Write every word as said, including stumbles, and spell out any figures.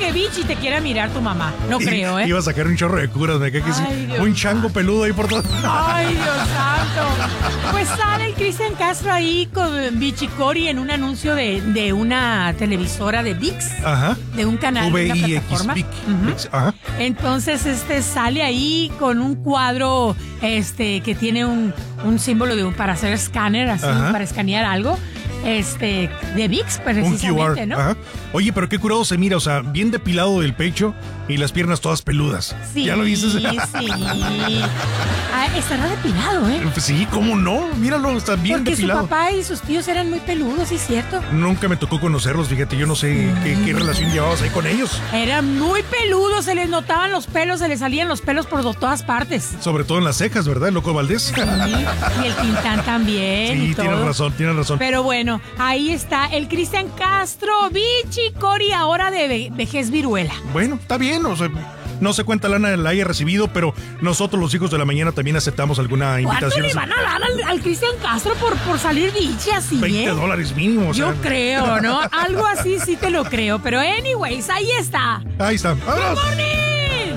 que Vichy te quiera mirar tu mamá. No I- creo, ¿eh? Iba a sacar un chorro de curas, me cae que sí. Ay, Dios Un chango peludo ahí por todo. Ay, Dios santo. Pues sale el Cristian Castro ahí con Vichy Cori en un anuncio de, de una televisora de ViX. Ajá. De un canal, de una V I X, plataforma. Vic, Ujú. Vix, ajá. Entonces, este sale ahí con un cuadro, este, que tiene un, un símbolo de un, para hacer escáner, así, Ajá. para escanear algo, este, de ViX, Un precisamente, Q R. ¿no? Ajá. Oye, pero qué curado se mira, o sea, bien depilado del pecho y las piernas todas peludas. Sí, ¿Ya lo viste? sí. Ah, estará depilado, ¿eh? Sí, ¿cómo no? Míralo, está bien Porque depilado. su papá y sus tíos eran muy peludos, ¿sí es cierto? Nunca me tocó conocerlos, fíjate, yo no sé qué, qué relación llevabas ahí con ellos. Eran muy peludos, se les notaban los pelos, se les salían los pelos por do- todas partes. Sobre todo en las cejas, ¿verdad, el loco Valdés? Sí, y el Tintán también. Sí, y todo. tienes razón, tienes razón. Pero bueno, ahí está el Cristian Castro, Vichy Cori, ahora de ve- vejez viruela. Bueno, está bien, o sea, no sé cuánta lana la haya recibido, pero nosotros los hijos de la mañana también aceptamos alguna ¿Cuánto invitación. le van a dar al, al Cristian Castro por, por salir Vichy así, veinte eh? dólares mínimo, o sea. Yo creo, ¿no? Algo así sí te lo creo. Pero anyways, ahí está. Ahí está. ¡Vámonos! ¡Good morning!